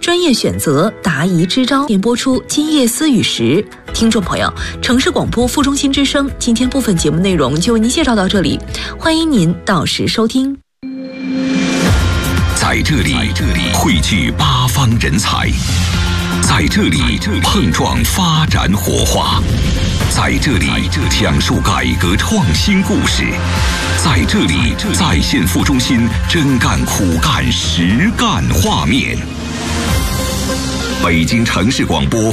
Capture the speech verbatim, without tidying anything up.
专业选择，答疑支招。点播出今夜思雨时，听众朋友，城市广播副中心之声，今天部分节目内容就为您介绍到这里，欢迎您到时收听。 在这里，这里汇聚八方人才，在这里碰撞发展火花，在这里讲述改革创新故事，在这里再现副中心真干苦干实干画面。北京城市广播